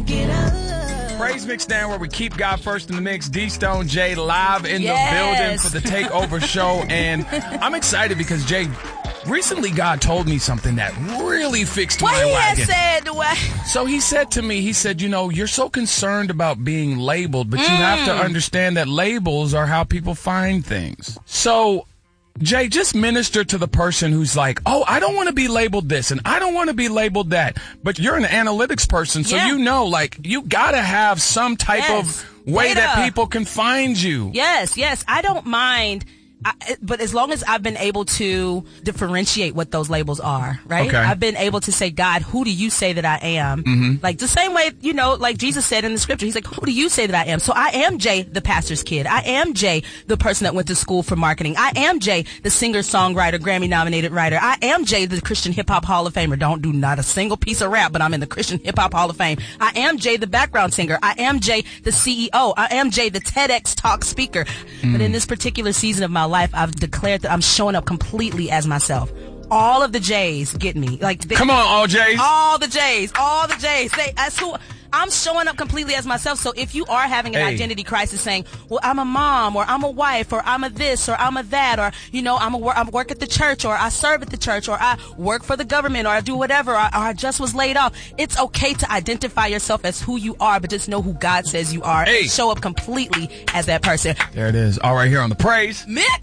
get up. Praise Mix Down, where we keep God first in the mix. D-Stone J live in the building for the Takeover show. And I'm excited because, Jay, recently God told me something that really fixed my wagon. What he had said? So he said to me, you know, you're so concerned about being labeled, but you have to understand that labels are how people find things. So, Jay, just minister to the person who's like, oh, I don't want to be labeled this and I don't want to be labeled that. But you're an analytics person, so you know, like, you got to have some type of way that people can find you. Yes. I don't mind. But as long as I've been able to differentiate what those labels are, right? Okay. I've been able to say, God, who do you say that I am? Like the same way, you know, like Jesus said in the scripture, he's like, who do you say that I am? So I am Jay, the pastor's kid. I am Jay, the person that went to school for marketing. I am Jay, the singer, songwriter, Grammy nominated writer. I am Jay, the Christian hip hop Hall of Famer. Don't do not a single piece of rap, but I'm in the Christian hip hop Hall of Fame. I am Jay, the background singer. I am Jay, the CEO. I am Jay, the TEDx talk speaker. But in this particular season of my life, I've declared that I'm showing up completely as myself. All of the J's get me. Come on, all J's. All the J's. That's who I'm showing up completely as myself. So if you are having an identity crisis saying, well, I'm a mom, or I'm a wife, or I'm a this, or I'm a that, or, you know, I work at the church, or I serve at the church, or I work for the government, or I do whatever, or I just was laid off. It's okay to identify yourself as who you are, but just know who God says you are. And show up completely as that person. There it is. All right, here on the Praise Mix.